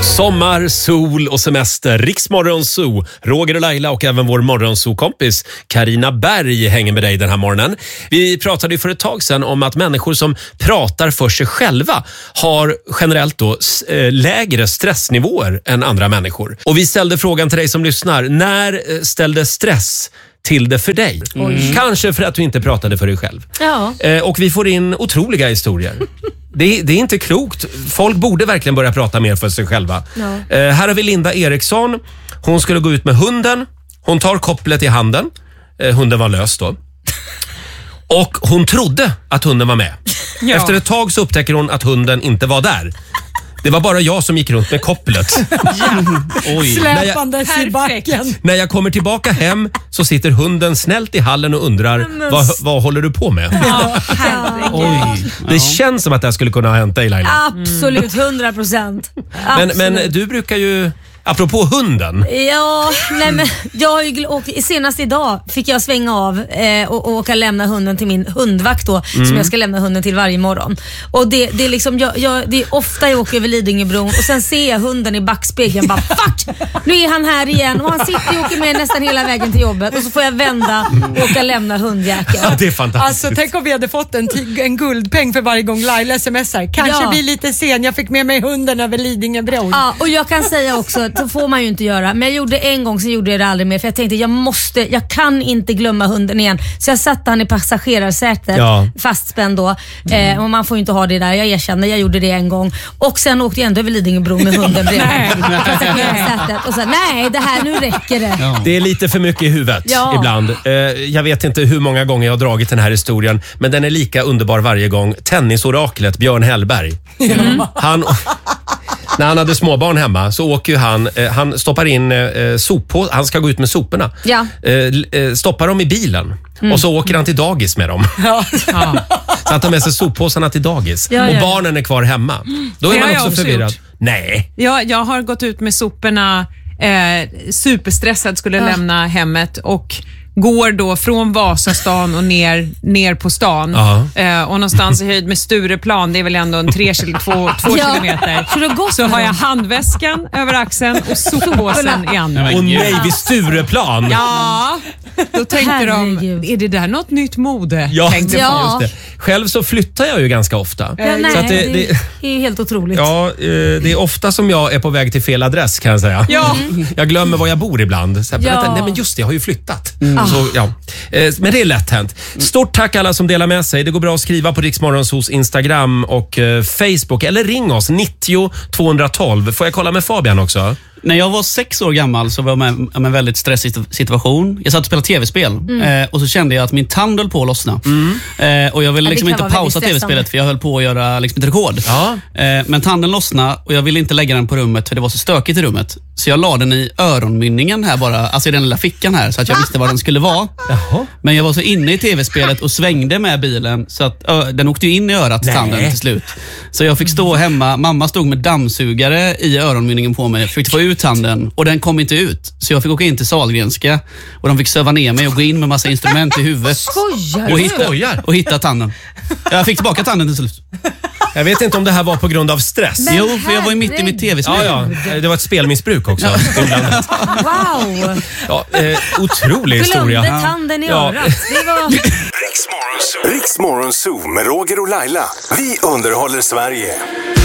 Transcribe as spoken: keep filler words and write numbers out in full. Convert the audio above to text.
Sommar, sol och semester. Riksmorgonzoo. Roger och Laila och även vår morgonzoo-kompis Carina Berg hänger med dig den här morgonen. Vi pratade ju för ett tag sedan om att människor som pratar för sig själva har generellt då äh, lägre stressnivåer än andra människor. Och vi ställde frågan till dig som lyssnar. När ställde stress till det för dig? Mm. Kanske för att du inte pratade för dig själv. Ja. Eh, och vi får in otroliga historier. Det, det är inte klokt. Folk borde verkligen börja prata mer för sig själva. Ja. Eh, här har vi Linda Eriksson. Hon skulle gå ut med hunden. Hon tar kopplet i handen. Eh, hunden var lös då. Och hon trodde att hunden var med. Ja. Efter ett tag så upptäcker hon att hunden inte var där. Det var bara jag som gick runt med kopplet. Ja. Oj. Släpandes när jag, i backen. När jag kommer tillbaka hem så sitter hunden snällt i hallen och undrar Men... vad, vad håller du på med? Ja, Oj. Det ja. känns som att det skulle kunna ha hänt dig, Laila. Absolut, hundra procent. Men, men du brukar ju... Apropå hunden. Ja, nej men jag har ju åkt, senast idag fick jag svänga av eh, och, och åka lämna hunden till min hundvakt då, mm. som jag ska lämna hunden till varje morgon. Och det, det är liksom, jag, jag, det är ofta jag åker över Lidingöbron och sen ser jag hunden i backspegeln bara, fuck! Nu är han här igen och han sitter och åker med nästan hela vägen till jobbet och så får jag vända och åka lämna hundjäkeln. Ja, det är fantastiskt. Alltså tänk om vi hade fått en, t- en guldpeng för varje gång Laila smsar. Kanske ja. blir lite sen, jag fick med mig hunden över Lidingöbron. Ja, och jag kan säga också, så får man ju inte göra. Men jag gjorde en gång, så gjorde jag det aldrig mer. För jag tänkte, jag måste, jag kan inte glömma hunden igen. Så jag satte han i passagerarsätet, ja. fastspänd då. Mm. Eh, och man får ju inte ha det där. Jag erkänner, jag gjorde det en gång. Och sen åkte jag ändå över Lidingöbron med hunden bredvid passagerarsätet. Och så, nej, det här, nu räcker det. Ja. Det är lite för mycket i huvudet ja. ibland. Eh, jag vet inte hur många gånger jag har dragit den här historien. Men den är lika underbar varje gång. Tennisoraklet Björn Hellberg. Mm. Han... När han hade småbarn hemma så åker ju han, eh, han stoppar in eh, soppå, han ska gå ut med soporna. Ja. Eh, stoppar dem i bilen mm. och så åker han till dagis med dem. Ja. Så han tar med sig soppåsarna till dagis. Ja, och ja. barnen är kvar hemma. Då är det man också, också förvirrad. Gjort. Nej. Ja, jag har gått ut med soporna, eh, superstressad, skulle ja. lämna hemmet och går då från Vasastan och ner, ner på stan. Eh, och någonstans i höjd med Stureplan, det är väl ändå en tre, två, två ja. kilometer. Så, så har jag handväskan över axeln och soppåsen i andra. Och nej, vid Stureplan. Ja, då tänkte Herregud. de, är det där något nytt mode? Ja, tänkte ja. just det. Själv så flyttar jag ju ganska ofta. Ja, nej, så att det, det, det är helt otroligt. Ja, det är ofta som jag är på väg till fel adress, kan jag säga. Ja. Jag glömmer var jag bor ibland. Så här, ja. vänta, nej men just det, jag har ju flyttat. Mm. Så, ja. Men det är lätt hänt. Stort tack alla som delar med sig. Det går bra att skriva på Riksmorgonzos Instagram och Facebook. Eller ring oss, nittio tvåhundratolv. Får jag kolla med Fabian också? När jag var sex år gammal så var jag med om en väldigt stressig situation. Jag satt och spelade tv-spel mm. eh, och så kände jag att min tand höll på att lossna. Mm. Eh, och jag ville liksom inte pausa tv-spelet för jag höll på att göra liksom ett rekord. Ja. Eh, men tanden lossnade och jag ville inte lägga den på rummet för det var så stökigt i rummet. Så jag la den i öronmynningen här bara, alltså i den lilla fickan här så att jag visste vad den skulle vara. Jaha. Men jag var så inne i tv-spelet och svängde med bilen så att ö, den åkte in i örat, tanden till slut. Så jag fick stå hemma, mamma stod med dammsugare i öronmynningen på mig, fick få ut tanden och den kom inte ut. Så jag fick åka in till Sahlgrenska och de fick söva ner mig och gå in med massa instrument i huvudet. Skojar. Och hitta, och hitta tanden. Jag fick tillbaka tanden till slut. Jag vet inte om det här var på grund av stress. Men jo, för jag var ju mitt i mitt tv-spel. Ja, ja. Det var ett spelmissbruk också. Wow. Ja, eh, otrolig historia. Glömde tanden i ja. örat. Det var... Riksmorgonzoo med Roger och Laila. Vi underhåller Sverige.